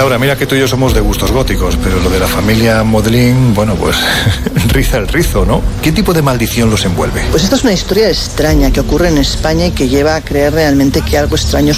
Laura, mira que tú y yo somos de gustos góticos, pero lo de la familia Modlin, bueno, pues riza el rizo, ¿no? ¿Qué tipo de maldición los envuelve? Pues esta es una historia extraña que ocurre en España y que lleva a creer realmente que algo extraño